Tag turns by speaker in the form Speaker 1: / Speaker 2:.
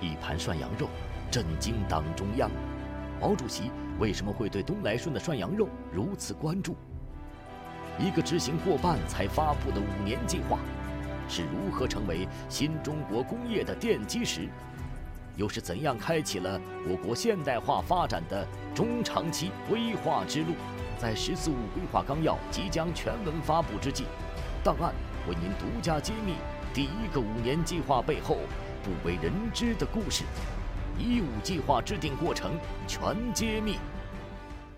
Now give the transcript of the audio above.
Speaker 1: 一盘涮羊肉，震惊党中央。毛主席为什么会对东来顺的涮羊肉如此关注？一个执行过半才发布的5年计划，是如何成为新中国工业的奠基石？又是怎样开启了我国现代化发展的中长期规划之路？在“十四五”规划纲要即将全文发布之际，档案为您独家揭秘第一个5年计划背后不为人知的故事，“15”计划制定过程全揭秘。